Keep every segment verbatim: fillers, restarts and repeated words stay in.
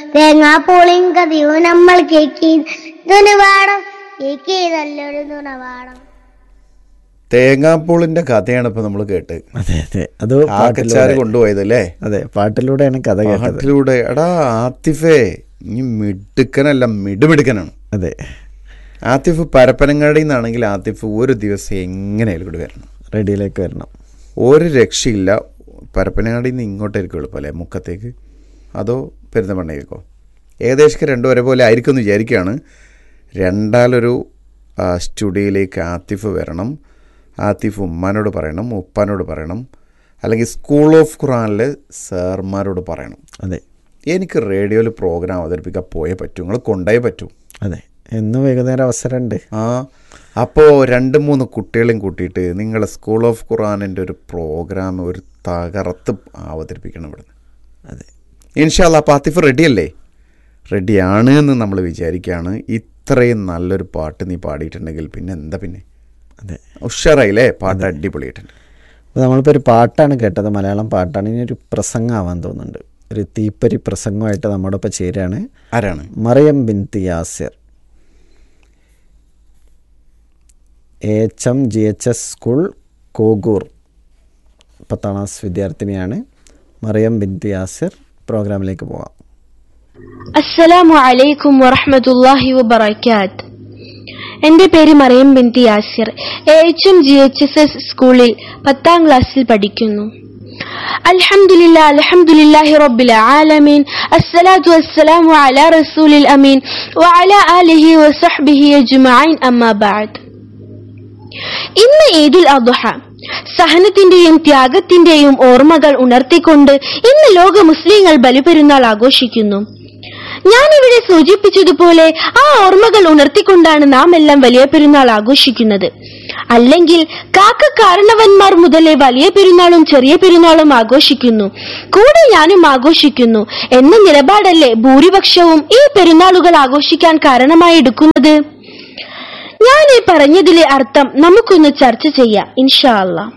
തേങ്ങാപ്പൂളിയും കഥയും നമ്മൾ cake നുണവാടം cake നല്ലൊരു നുണവാടം. തേങ്ങാപ്പൂളിന്റെ കഥയാണ് ഇപ്പൊ നമ്മൾ കേട്ട്. അതെ അതെ, അത് പാക്കച്ചാര് കൊണ്ടുപോയതല്ലേ? അതെ, പാട്ടിലൂടെയാണ് കഥ കേട്ടത്. പാട്ടിലൂടെ. എടാ ആത്തിഫേ, നീ മിടുക്കനല്ല, മിടുമിടുക്കനാണ്. അതെ, ആത്തിഫ് പരപ്പനങ്ങാടിയിൽ നിന്നാണെങ്കിൽ ആത്തിഫ് ഒരു ദിവസം എങ്ങനെയാലും ഇവിടെ വരണം, റെഡിയിലേക്ക് വരണം. ഒരു രക്ഷയില്ല. പരപ്പനങ്ങാടിയിൽ നിന്ന് ഇങ്ങോട്ടായിരിക്കും എളുപ്പം അല്ലേ, മുക്കത്തേക്ക് അതോ പെരുന്തമണ്ണയിലേക്കോ? ഏകദേശം രണ്ടും ഒരേപോലെ ആയിരിക്കും എന്ന് വിചാരിക്കുകയാണ്. രണ്ടാലൊരു സ്റ്റുഡിയോയിലേക്ക് ആത്തിഫ് വരണം. ആത്തിഫ് ഉമ്മാനോട് പറയണം, ഉപ്പാനോട് പറയണം, അല്ലെങ്കിൽ സ്കൂൾ ഓഫ് ഖുറാനിലെ സാർമാരോട് പറയണം. അതെ, എനിക്ക് റേഡിയോയിൽ പ്രോഗ്രാം അവതരിപ്പിക്കാൻ പോയേ പറ്റൂ, നിങ്ങൾ കൊണ്ടുപോയേ പറ്റൂ. അതെ, എന്നും വൈകുന്നേരം അവസരമുണ്ട്. ആ അപ്പോൾ രണ്ട് മൂന്ന് കുട്ടികളെയും കൂട്ടിയിട്ട് നിങ്ങളെ സ്കൂൾ ഓഫ് ഖുറാനിൻ്റെ ഒരു പ്രോഗ്രാം ഒരു തകർത്ത് അവതരിപ്പിക്കണം ഇവിടുന്ന്. അതെ, ഇൻഷാ അല്ലാ. അപ്പോൾ ആത്തിഫ് റെഡിയല്ലേ? റെഡിയാണ് എന്ന് നമ്മൾ വിചാരിക്കുകയാണ്. ഇത്രയും നല്ലൊരു പാട്ട് നീ പാടിയിട്ടുണ്ടെങ്കിൽ പിന്നെ എന്താ പിന്നെ. അതെ, ഉഷാറായില്ലേ? പാട്ട് അടിപൊളിയായിട്ടുണ്ട്. അപ്പോൾ നമ്മളിപ്പോൾ ഒരു പാട്ടാണ് കേട്ടത്, മലയാളം പാട്ടാണ്. ഇനി ഒരു പ്രസംഗമാവാൻ തോന്നുന്നുണ്ട്. ഒരു തീപ്പരി പ്രസംഗമായിട്ട് നമ്മുടെ ഒപ്പം ചേരുകയാണ്. ആരാണ്? Mariyam ബിൻത്ത് Yasir, A H M G H S school കോഗൂർ പത്താം ക്ലാസ് വിദ്യാർത്ഥിനിയാണ്. മറിയം ബിൻത്ത് യാസിർ, പ്രോഗ്രാമിലേക്ക് പോകാം. അസ്സലാമു അലൈക്കും വറഹ്മത്തുള്ളാഹി വബറകാത്ത്. എൻ്റെ പേര് Mariyam ബിൻത്ത് Yasir. A H M G H S S സ്കൂളിൽ പത്താം ക്ലാസ്സിൽ പഠിക്കുന്നു. അൽഹംദുലില്ലാ അൽഹംദുലില്ലാഹി റബ്ബിൽ ആലമീൻ, അസ്സലാത്തു വസ്സലാമു അലാ റസൂലിൽ അമീൻ വഅലാ ആലിഹി വസഹ്ബിഹി അജ്മഈൻ, അമ്മാ ബഅദ്. ഇന്ന് ഈദുൽ അദ്ഹ, സഹനത്തിന്റെയും ത്യാഗത്തിന്റെയും ഓർമ്മകൾ ഉണർത്തിക്കൊണ്ട് ഇന്ന് ലോക മുസ്ലിങ്ങൾ ബലിപെരുന്നാൾ ആഘോഷിക്കുന്നു. ഞാനിവിടെ സൂചിപ്പിച്ചതുപോലെ ആ ഓർമ്മകൾ ഉണർത്തിക്കൊണ്ടാണ് നാം എല്ലാം വലിയ പെരുന്നാൾ ആഘോഷിക്കുന്നത്. അല്ലെങ്കിൽ കാക്ക കാരണവന്മാർ മുതലേ വലിയ പെരുന്നാളും ചെറിയ പെരുന്നാളും ആഘോഷിക്കുന്നു, കൂടെ ഞാനും ആഘോഷിക്കുന്നു എന്ന നിലപാടല്ലേ ഭൂരിപക്ഷവും ഈ പെരുന്നാളുകൾ ആഘോഷിക്കാൻ കാരണമായി എടുക്കുന്നത്? ഞാൻ ഈ പറഞ്ഞതിലെ അർത്ഥം നമുക്കൊന്ന് ചർച്ച ചെയ്യാം ഇൻഷാ അല്ലാഹ്.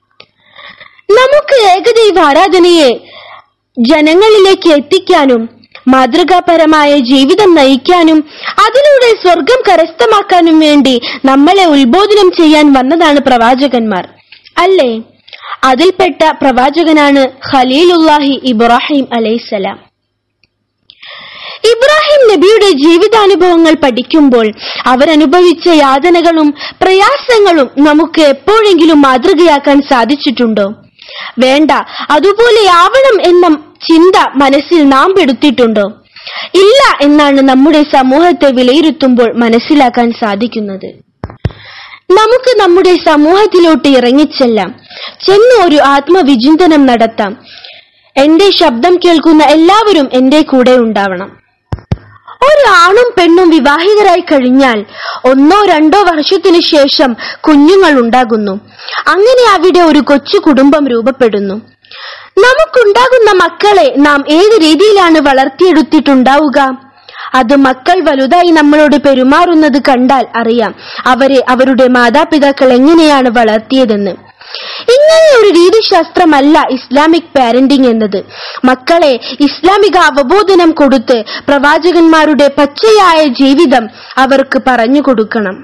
നമുക്ക് ഏകദൈവ ആരാധനയെ ജനങ്ങളിലേക്ക് എത്തിക്കാനും മാതൃകാപരമായ ജീവിതം നയിക്കാനും അതിലൂടെ സ്വർഗം കരസ്ഥമാക്കാനും വേണ്ടി നമ്മളെ ഉത്ബോധനം ചെയ്യാൻ വന്നതാണ് പ്രവാചകന്മാർ, അല്ലേ? അതിൽപ്പെട്ട പ്രവാചകനാണ് ഖലീലുല്ലാഹി ഇബ്രാഹിം അലൈഹിസ്സലാം. ഇബ്രാഹിം നബിയുടെ ജീവിതാനുഭവങ്ങൾ പഠിക്കുമ്പോൾ അവരനുഭവിച്ച യാതനകളും പ്രയാസങ്ങളും നമുക്ക് എപ്പോഴെങ്കിലും മാതൃകയാക്കാൻ സാധിച്ചിട്ടുണ്ടോ? വേണ്ട, അതുപോലെ ആവണം എന്ന ചിന്ത മനസ്സിൽ നാം പെടുത്തിയിട്ടുണ്ടോ? ഇല്ല എന്നാണ് നമ്മുടെ സമൂഹത്തെ വിലയിരുത്തുമ്പോൾ മനസ്സിലാക്കാൻ സാധിക്കുന്നത്. നമുക്ക് നമ്മുടെ സമൂഹത്തിലോട്ട് ഇറങ്ങിച്ചെല്ലാം, ചെന്ന് ഒരു ആത്മവിചിന്തനം നടത്താം. എന്റെ ശബ്ദം കേൾക്കുന്ന എല്ലാവരും എന്റെ കൂടെ ഉണ്ടാവണം. ഒരു ആണും പെണ്ണും വിവാഹിതരായി കഴിഞ്ഞാൽ ഒന്നോ രണ്ടോ വർഷത്തിനു ശേഷം കുഞ്ഞുങ്ങൾ ഉണ്ടാകുന്നു. അങ്ങനെ അവിടെ ഒരു കൊച്ചു കുടുംബം രൂപപ്പെടുന്നു. നമുക്കുണ്ടാകുന്ന മക്കളെ നാം ഏത് രീതിയിലാണ് വളർത്തിയെടുത്തിട്ടുണ്ടാവുക? അത് മക്കൾ വലുതായി നമ്മളോട് പെരുമാറുന്നത് കണ്ടാൽ അറിയാം അവരെ അവരുടെ മാതാപിതാക്കൾ എങ്ങനെയാണ് വളർത്തിയതെന്ന്. ഇങ്ങനെ ഒരു രീതിശാസ്ത്രമല്ല ഇസ്ലാമിക് പാരന്റിംഗ് എന്നത്. മക്കളെ ഇസ്ലാമിക അവബോധനം കൊടുത്ത് പ്രവാചകന്മാരുടെ പച്ചയായ ജീവിതം അവർക്ക് പറഞ്ഞു കൊടുക്കണം.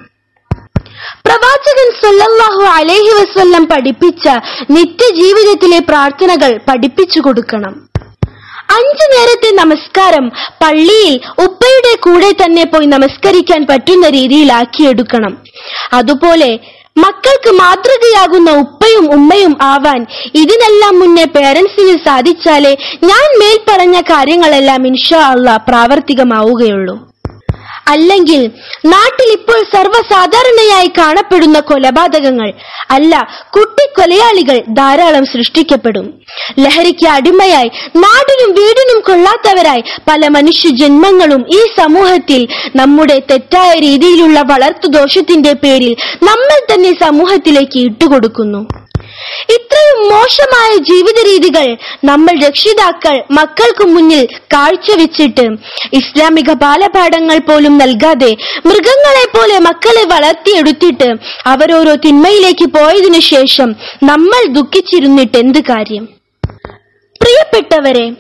പ്രവാചകൻ സല്ലല്ലാഹു അലൈഹി വസല്ലം പഠിപ്പിച്ച നിത്യജീവിതത്തിലെ പ്രാർത്ഥനകൾ പഠിപ്പിച്ചു കൊടുക്കണം. അഞ്ചു നേരത്തെ നമസ്കാരം പള്ളിയിൽ ഉപ്പയുടെ കൂടെ തന്നെ പോയി നമസ്കരിക്കാൻ പറ്റുന്ന രീതിയിലാക്കിയെടുക്കണം. അതുപോലെ മക്കൾക്ക് മാതൃകയാകുന്ന ഉപ്പയും ഉമ്മയും ആവാൻ ഇതിനെല്ലാം മുന്നേ പേരൻസിന് സാധിച്ചാലേ ഞാൻ മേൽപ്പറഞ്ഞ കാര്യങ്ങളെല്ലാം ഇൻഷാ അല്ലാഹ് പ്രാവർത്തികമാവുകയുള്ളൂ. അല്ലെങ്കിൽ നാട്ടിൽ ഇപ്പോൾ സർവ്വസാധാരണയായി കാണപ്പെടുന്ന കൊലപാതകങ്ങൾ അല്ല, കുട്ടിക്കൊലയാളികൾ ധാരാളം സൃഷ്ടിക്കപ്പെടും. ലഹരിക്ക് അടിമയായി നാടിനും വീടിനും കൊള്ളാത്തവരായി പല മനുഷ്യ ജന്മങ്ങളും ഈ സമൂഹത്തിൽ നമ്മുടെ തെറ്റായ രീതിയിലുള്ള വളർത്തുദോഷത്തിന്റെ പേരിൽ നമ്മൾ തന്നെ സമൂഹത്തിലേക്ക് ഇട്ടുകൊടുക്കുന്നു. ഇത്രയും മോശമായ ജീവിത രീതികൾ നമ്മൾ രക്ഷിതാക്കൾ മക്കൾക്ക് മുന്നിൽ കാഴ്ചവെച്ചിട്ട് ഇസ്ലാമിക ബാലപാഠങ്ങൾ പോലും നൽകാതെ മൃഗങ്ങളെ പോലെ മക്കളെ വളർത്തിയെടുത്തിട്ട് അവരോരോ തിന്മയിലേക്ക് പോയതിനു ശേഷം നമ്മൾ ദുഃഖിച്ചിരുന്നിട്ട് എന്ത് കാര്യം? പ്രിയപ്പെട്ടവരെ,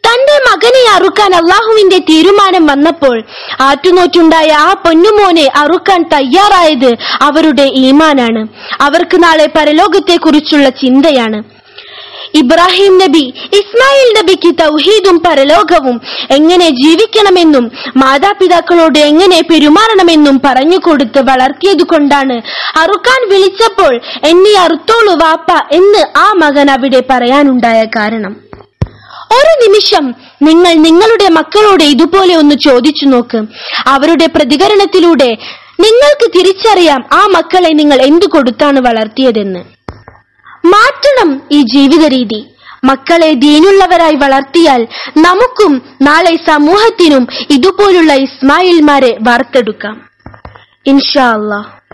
തന്റെ മകനെ അറുക്കാൻ അള്ളാഹുവിന്റെ തീരുമാനം വന്നപ്പോൾ ആറ്റുനോറ്റുണ്ടായ ആ പൊന്നുമോനെ അറുക്കാൻ തയ്യാറായത് അവരുടെ ഈമാനാണ്. അവർക്ക് നാളെ പരലോകത്തെക്കുറിച്ചുള്ള ചിന്തയാണ്. ഇബ്രാഹിം നബി ഇസ്മായിൽ നബിക്ക് തൗഹീദും പരലോകവും എങ്ങനെ ജീവിക്കണമെന്നും മാതാപിതാക്കളോട് എങ്ങനെ പെരുമാറണമെന്നും പറഞ്ഞുകൊടുത്ത് വളർത്തിയതുകൊണ്ടാണ് അറുക്കാൻ വിളിച്ചപ്പോൾ എന്നെ അറുത്തോളു വാപ്പ എന്ന് ആ മകൻ അവിടെ പറയാനുണ്ടായ കാരണം. ഒരു നിമിഷം നിങ്ങൾ നിങ്ങളുടെ മക്കളോട് ഇതുപോലെ ഒന്ന് ചോദിച്ചു നോക്ക്. അവരുടെ പ്രതികരണത്തിലൂടെ നിങ്ങൾക്ക് തിരിച്ചറിയാം ആ മക്കളെ നിങ്ങൾ എന്തു കൊടുത്താണ് വളർത്തിയതെന്ന്. മാറ്റണം ഈ ജീവിത രീതി. മക്കളെ ദീനുള്ളവരായി വളർത്തിയാൽ നമുക്കും നാളെ സമൂഹത്തിനും ഇതുപോലുള്ള ഇസ്മായിൽമാരെ വാർത്തെടുക്കാം ഇൻഷാ അല്ലാഹ്.